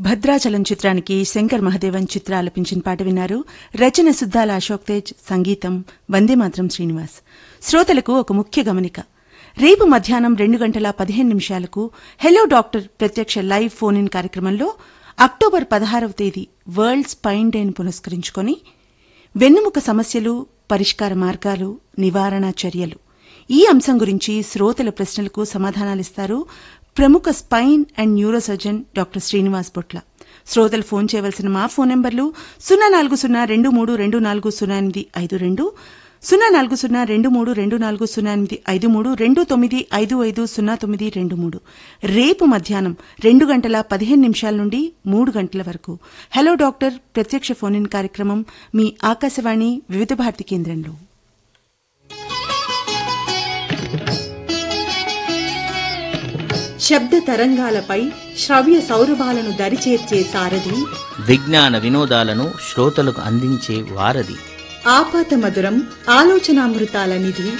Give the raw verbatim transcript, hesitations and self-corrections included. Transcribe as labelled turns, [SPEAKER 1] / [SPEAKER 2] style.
[SPEAKER 1] భద్రాచలం చిత్రానికి శంకర్ మహదేవన్ చిత్ర ఆలపించిన పాట విన్నారు. రచన సుద్దాల అశోక్ తేజ్, సంగీతం వందేమాతరం శ్రీనివాస్. శ్రోతలకు ఒక ముఖ్య గమనిక. రేపు మధ్యాహ్నం రెండు గంటల పదిహేను నిమిషాలకు హెలో డాక్టర్ ప్రత్యక్ష లైవ్ ఫోన్ ఇన్ కార్యక్రమంలో అక్టోబర్ పదహారవ తేదీ వరల్డ్ స్పైన్ డేను పురస్కరించుకొని వెన్నుముక సమస్యలు, పరిష్కార మార్గాలు, నివారణ చర్యలు ఈ అంశం గురించి శ్రోతల ప్రశ్నలకు సమాధానాలిస్తారు ప్రముఖ spine and neuro surgeon doctor Srinivas బొట్ల. శ్రోతలు ఫోన్ చేయవలసిన మా ఫోన్ నెంబర్లు సున్నా నాలుగు సున్నా రెండు మూడు రెండు నాలుగు సున్నా ఎనిమిది ఐదు రెండు, సున్నా నాలుగు సున్నా రెండు మూడు రెండు నాలుగు సున్నా ఎనిమిది ఐదు మూడు, రెండు తొమ్మిది ఐదు ఐదు సున్నా తొమ్మిది రెండు మూడు. రేపు మధ్యాహ్నం రెండు గంటల పదిహేను నిమిషాల నుండి మూడు గంటల వరకు హలో డాక్టర్ ప్రత్యక్ష ఫోన్ ఇన్ కార్యక్రమం మీ ఆకాశవాణి వివిధ భారతి కేంద్రంలో.
[SPEAKER 2] శబ్ద తరంగాలపై శ్రవ్య సౌరభాలను దరిచేర్చే సారథి,
[SPEAKER 3] విజ్ఞాన వినోదాలను శ్రోతలకు అందించే వారధి,
[SPEAKER 2] ఆపాత మధురం ఆలోచనామృతాల నిధి,